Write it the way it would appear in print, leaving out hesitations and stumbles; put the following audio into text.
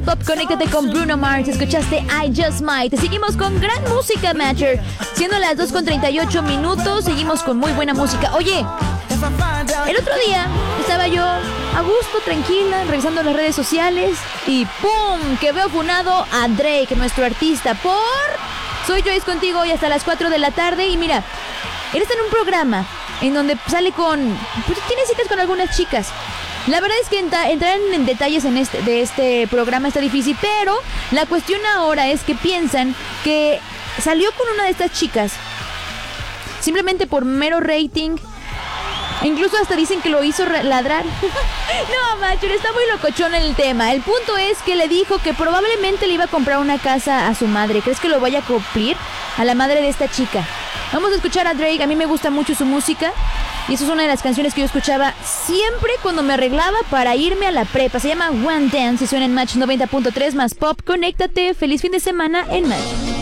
Pop, conéctate con Bruno Mars. Escuchaste I Just Might. Seguimos con gran música, Matcher. Siendo las 2:38. Seguimos con muy buena música. Oye, el otro día estaba yo a gusto, tranquila, revisando las redes sociales y ¡pum! Que veo funado a Drake, nuestro artista, por... Soy Joyce contigo y hasta las 4 de la tarde. Y mira, él está en un programa en donde sale con... Pues tiene citas con algunas chicas. La verdad es que entrar en detalles de este programa está difícil, pero la cuestión ahora es que piensan que salió con una de estas chicas simplemente por mero rating. Incluso hasta dicen que lo hizo ladrar. No, macho, está muy locochón el tema. El punto es que le dijo que probablemente le iba a comprar una casa a su madre. ¿Crees que lo vaya a cumplir? A la madre de esta chica. Vamos a escuchar a Drake. A mí me gusta mucho su música. Y esa es una de las canciones que yo escuchaba siempre cuando me arreglaba para irme a la prepa. Se llama One Dance y suena en Match 90.3 más Pop. Conéctate. Feliz fin de semana en Match.